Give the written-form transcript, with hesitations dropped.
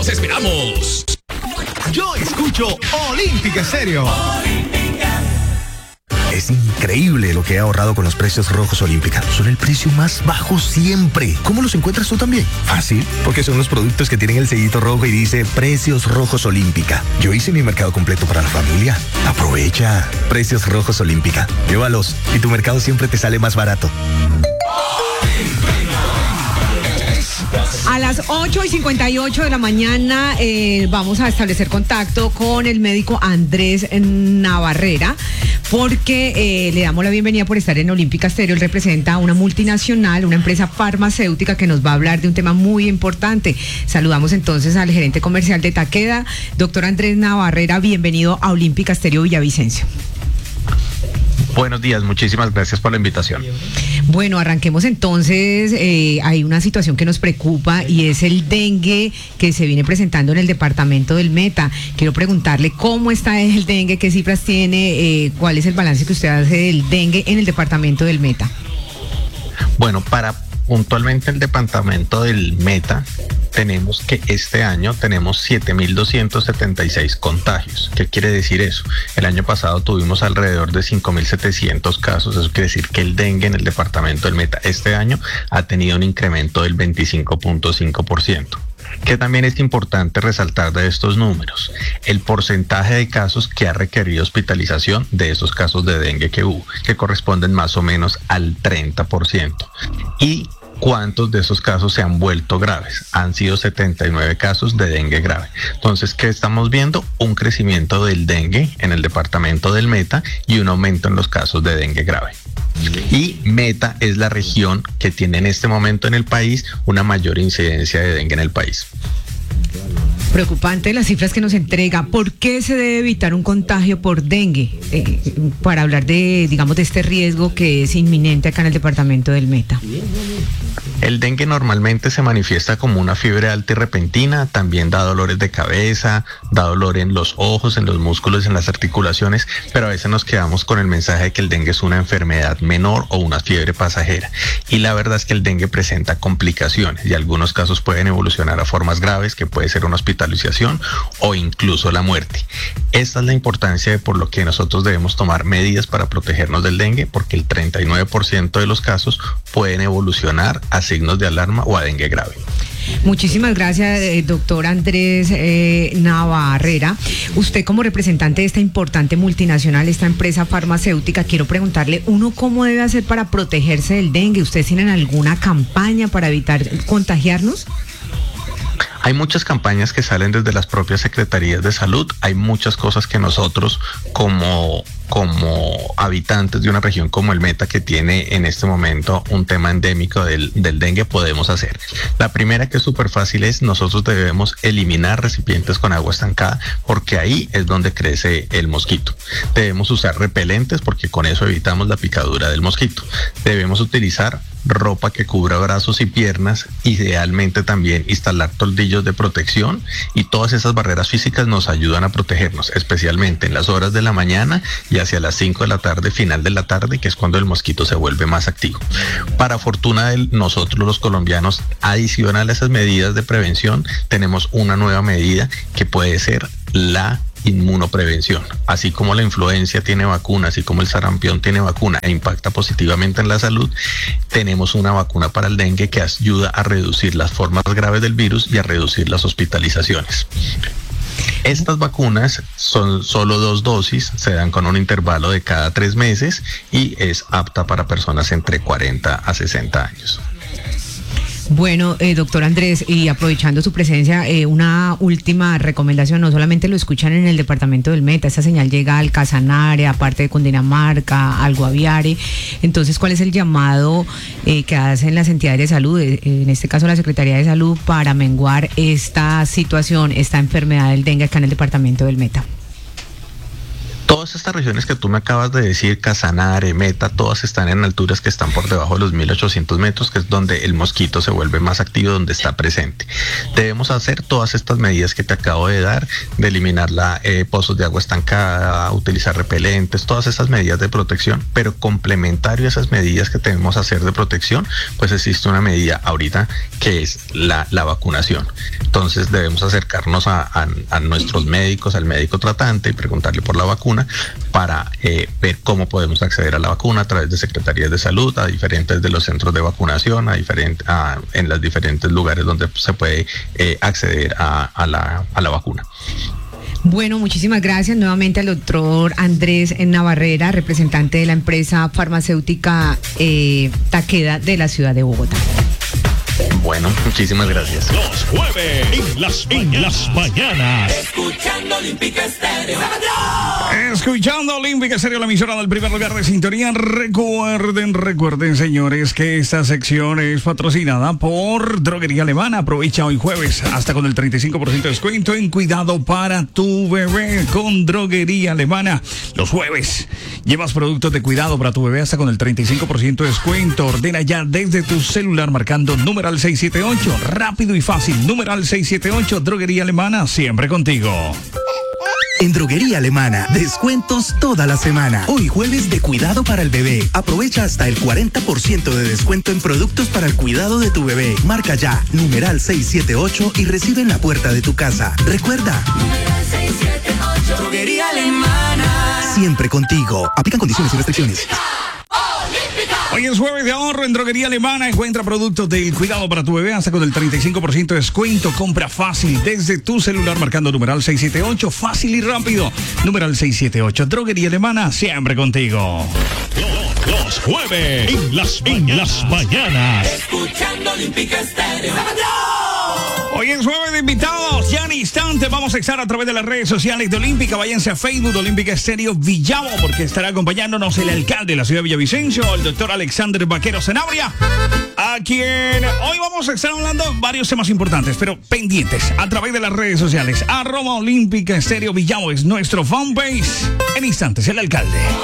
¡Los esperamos! Yo escucho Olímpica Estéreo. Es increíble lo que he ahorrado con los precios rojos Olímpica. Son el precio más bajo siempre. ¿Cómo los encuentras tú también? Fácil, porque son los productos que tienen el sellito rojo y dice Precios Rojos Olímpica. Yo hice mi mercado completo para la familia. Aprovecha. Precios Rojos Olímpica. Llévalos y tu mercado siempre te sale más barato. A las 8:58 de la mañana vamos a establecer contacto con el médico Andrés Navarrera, porque le damos la bienvenida por estar en Olímpica Estéreo. Él representa a una multinacional, una empresa farmacéutica que nos va a hablar de un tema muy importante. Saludamos entonces al gerente comercial de Takeda, doctor Andrés Navarrera. Bienvenido a Olímpica Estéreo Villavicencio. Buenos días, muchísimas gracias por la invitación. Bueno, arranquemos entonces. Hay una situación que nos preocupa y es el dengue que se viene presentando en el departamento del Meta. Quiero preguntarle cómo está el dengue, qué cifras tiene, cuál es el balance que usted hace del dengue en el departamento del Meta. Bueno, para puntualmente el departamento del Meta, tenemos que este año tenemos 7.276 contagios. ¿Qué quiere decir eso? El año pasado tuvimos alrededor de 5.700 casos. Eso quiere decir que el dengue en el departamento del Meta este año ha tenido un incremento del 25.5%. Que también es importante resaltar de estos números, el porcentaje de casos que ha requerido hospitalización de esos casos de dengue que hubo, que corresponden más o menos al 30%. Y ¿cuántos de esos casos se han vuelto graves? Han sido 79 casos de dengue grave. Entonces, ¿qué estamos viendo? Un crecimiento del dengue en el departamento del Meta y un aumento en los casos de dengue grave. Y Meta es la región que tiene en este momento en el país una mayor incidencia de dengue en el país. Preocupante las cifras que nos entrega. ¿Por qué se debe evitar un contagio por dengue? Para hablar de, digamos, de este riesgo que es inminente acá en el departamento del Meta. El dengue normalmente se manifiesta como una fiebre alta y repentina, también da dolores de cabeza, da dolor en los ojos, en los músculos, en las articulaciones, pero a veces nos quedamos con el mensaje de que el dengue es una enfermedad menor o una fiebre pasajera. Y la verdad es que el dengue presenta complicaciones y algunos casos pueden evolucionar a formas graves, que puede ser una hospitalización o incluso la muerte. Esta es la importancia de por lo que nosotros debemos tomar medidas para protegernos del dengue, porque el 39% de los casos pueden evolucionar a signos de alarma o a dengue grave. Muchísimas gracias, doctor Andrés Navarrera. Usted como representante de esta importante multinacional, esta empresa farmacéutica, quiero preguntarle, ¿uno cómo debe hacer para protegerse del dengue? ¿Ustedes tienen alguna campaña para evitar contagiarnos? Hay muchas campañas que salen desde las propias secretarías de salud. Hay muchas cosas que nosotros como habitantes de una región como el Meta, que tiene en este momento un tema endémico del dengue, podemos hacer. La primera, que es súper fácil, es nosotros debemos eliminar recipientes con agua estancada, porque ahí es donde crece el mosquito. Debemos usar repelentes, porque con eso evitamos la picadura del mosquito. Debemos utilizar ropa que cubra brazos y piernas, idealmente también instalar toldillos de protección, y todas esas barreras físicas nos ayudan a protegernos, especialmente en las horas de la mañana y hacia las 5 de la tarde, final de la tarde, que es cuando el mosquito se vuelve más activo. Para fortuna de nosotros los colombianos, adicional a esas medidas de prevención, tenemos una nueva medida que puede ser la inmunoprevención. Así como la influencia tiene vacuna, así como el sarampión tiene vacuna e impacta positivamente en la salud, tenemos una vacuna para el dengue que ayuda a reducir las formas graves del virus y a reducir las hospitalizaciones. Estas vacunas son solo 2 dosis, se dan con un intervalo de cada 3 meses y es apta para personas entre 40 a 60 años. Bueno, doctor Andrés, y aprovechando su presencia, una última recomendación: no solamente lo escuchan en el departamento del Meta, esta señal llega al Casanare, aparte de Cundinamarca, al Guaviare. Entonces, ¿cuál es el llamado que hacen las entidades de salud, en este caso la Secretaría de Salud, para menguar esta situación, esta enfermedad del dengue acá en el departamento del Meta? Todas estas regiones que tú me acabas de decir, Casanare, Meta, todas están en alturas que están por debajo de los 1800 metros, que es donde el mosquito se vuelve más activo, donde está presente. Debemos hacer todas estas medidas que te acabo de dar, de eliminar pozos de agua estancada, utilizar repelentes, todas esas medidas de protección, pero complementario a esas medidas que debemos hacer de protección, pues existe una medida ahorita que es la vacunación. Entonces debemos acercarnos a nuestros médicos, al médico tratante y preguntarle por la vacuna para ver cómo podemos acceder a la vacuna a través de secretarías de salud, a diferentes de los centros de vacunación, en los diferentes lugares donde se puede acceder a la vacuna. Bueno, muchísimas gracias nuevamente al doctor Andrés Navarrera, representante de la empresa farmacéutica Takeda de la ciudad de Bogotá. Bueno, muchísimas gracias. Los jueves en las mañanas. Escuchando Olímpica Estéreo. Escuchando Olímpica Estéreo, la emisora del primer lugar de sintonía. Recuerden, señores, que esta sección es patrocinada por Droguería Alemana. Aprovecha hoy jueves hasta con el 35% de descuento en cuidado para tu bebé con Droguería Alemana. Los jueves llevas productos de cuidado para tu bebé hasta con el 35% de descuento. Ordena ya desde tu celular marcando numeral 678. Rápido y fácil. Numeral 678. Droguería Alemana, siempre contigo. En Droguería Alemana, descuentos toda la semana. Hoy jueves de cuidado para el bebé. Aprovecha hasta el 40% de descuento en productos para el cuidado de tu bebé. Marca ya, numeral 678 y recibe en la puerta de tu casa. Recuerda. Numeral 678. Droguería Alemana. Siempre contigo. Aplican condiciones y restricciones. Hoy es jueves de ahorro en Droguería Alemana. Encuentra productos del cuidado para tu bebé hasta con el 35% de descuento. Compra fácil desde tu celular marcando numeral 678. Fácil y rápido. Numeral 678. Droguería Alemana, siempre contigo. Los jueves en las mañanas. Escuchando Olímpica Estéreo. Hoy es jueves de invitados. Ya en instante vamos a estar a través de las redes sociales de Olímpica. Váyanse a Facebook, Olímpica Estéreo Villavo, porque estará acompañándonos el alcalde de la ciudad de Villavicencio, el doctor Alexander Vaquero Sanabria, a quien hoy vamos a estar hablando varios temas importantes, pero pendientes a través de las redes sociales. @Olímpica Estéreo Villavo es nuestro fanpage. En instantes, el alcalde.